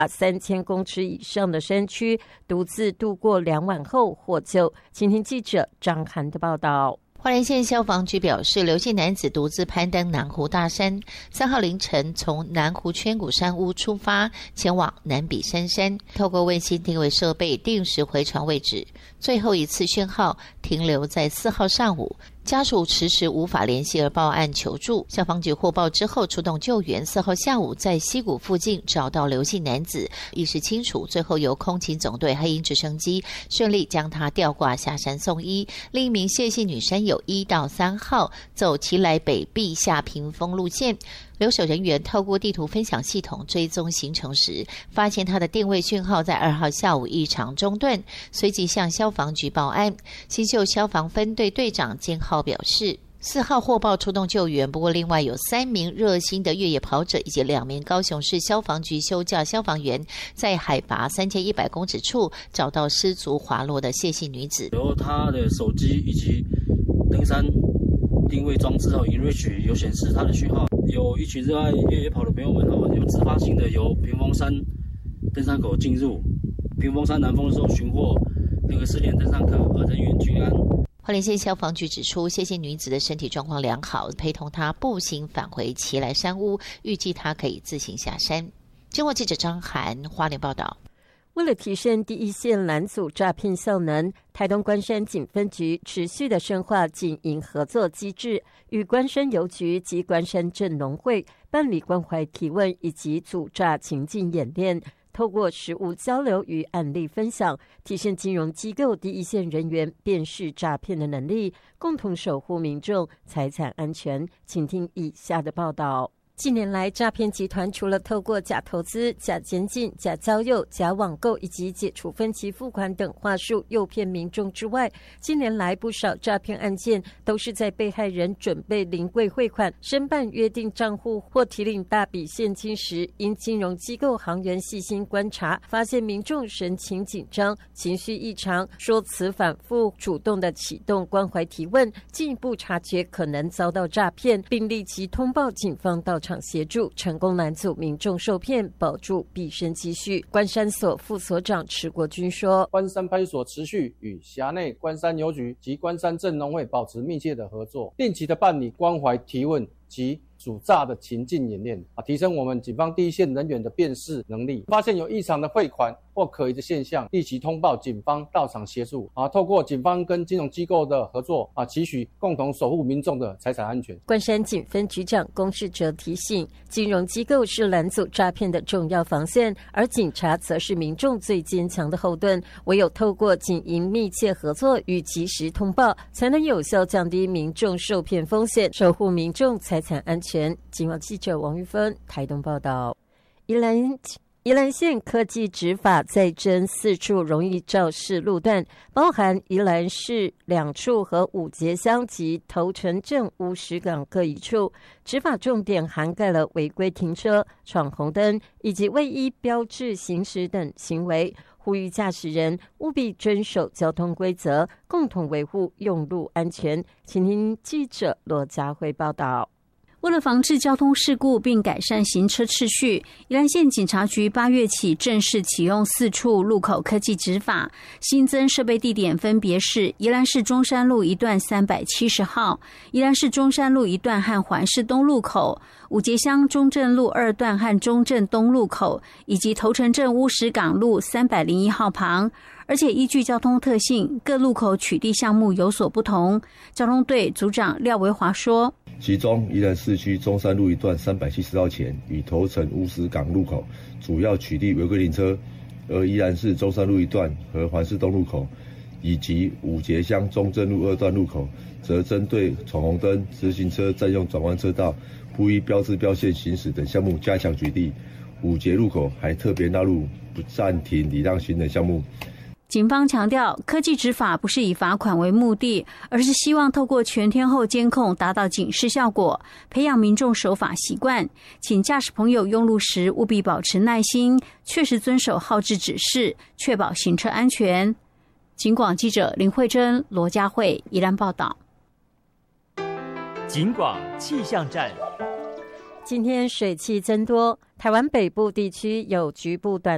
3000公尺以上的山区，独自度过2晚后获救。请听记者张涵的报道。 花莲县消防局表示，刘姓男子独自攀登南湖大山，3号凌晨从南湖圈谷山屋出发，前往南比山山，透过卫星定位设备定时回传位置，最后一次讯号停留在4号上午。家属迟迟无法联系而报案求助，消防局获报之后出动救援，4号下午在溪谷附近找到刘姓男子，意识清楚，最后由空勤总队黑鹰直升机顺利将他吊挂下山送医。另一名谢姓女山友1到3号走奇来北壁下屏风路线，留守人员透过地图分享系统追踪行程时，发现他的定位讯号在2号下午异常中断，随即向消防局报案。新秀消防分队队长金浩表示，4号获报出动救援，不过另外有3名热心的越野跑者以及2名高雄市消防局休假消防员，在海拔3100公尺处找到失足滑落的谢姓女子。 由她的手机以及登山定位装置InReach 有显示她的讯号，有一群热爱越野跑的朋友们有自发性的由屏风山登山口进入屏风山南峰的时候寻获那个失联登山客，人员均安。 花莲县消防局指出，谢姓女子的身体状况良好，陪同她步行返回奇来山屋，预计她可以自行下山。经过记者张涵花莲报道。 为了提升第一线拦阻诈骗效能，台东关山警分局持续的深化警营合作机制，与关山邮局及关山镇农会办理关怀提问以及阻诈情境演练，透过实务交流与案例分享，提升金融机构第一线人员辨识诈骗的能力，共同守护民众财产安全。请听以下的报道。近年来，诈骗集团除了透过假投资、假监禁、假交友、假网购以及解除分期付款等话术诱骗民众之外，近年来不少诈骗案件都是在被害人准备临柜汇款、申办约定账户或提领大笔现金时，因金融机构行员细心观察，发现民众神情紧张、情绪异常、说辞反复，主动的启动关怀提问，进一步察觉可能遭到诈骗，并立即通报警方到场协助，成功拦阻民众受骗，保住毕生积蓄。关山所副所长池国军说， 关山派出所持续与辖内关山邮局及关山镇农会保持密切的合作，定期的办理关怀提问及阻诈的情境演练，提升我们警方第一线人员的辨识能力。发现有异常的汇款或可疑的现象，立即通报警方到场协助。透过警方跟金融机构的合作，期许共同守护民众的财产安全。 关山警分局长龚世哲提醒，金融机构是拦阻诈骗的重要防线，而警察则是民众最坚强的后盾。唯有透过警营密切合作与及时通报，才能有效降低民众受骗风险，守护民众财产安全。今晚记者王玉芬台东报道。宜兰县科技执法再增4处容易肇事路段，包含宜兰市2处和五节乡及头城镇50港各1处。执法重点涵盖了违规停车、闯红灯以及未依标志行驶等行为，呼吁驾驶人务必遵守交通规则，共同维护用路安全。请听记者罗佳慧报道。 为了防治交通事故并改善行车秩序，宜兰县警察局8月起正式启用4处路口科技执法，新增设备地点分别是宜兰市中山路一段370号、宜兰市中山路一段和环市东路口、五节乡中正路2段和中正东路口，以及头城镇乌石港路301号旁。而且依据交通特性，各路口取缔项目有所不同。交通队组长廖维华说， 其中宜兰市区中山路一段370号前与头城乌石港路口主要取缔违规停车，而宜兰市中山路一段和环市东路口以及五节乡中正路2段路口，则针对闯红灯、直行车占用转弯车道、不依标志标线行驶等项目加强取缔。五节路口还特别纳入不暂停礼让行人项目。 警方强调，科技执法不是以罚款为目的，而是希望透过全天候监控达到警示效果，培养民众守法习惯。请驾驶朋友用路时务必保持耐心，确实遵守号志指示，确保行车安全。警广记者林慧珍、罗佳慧宜兰报道。 警广气象站。 今天水汽增多，台湾北部地区有局部短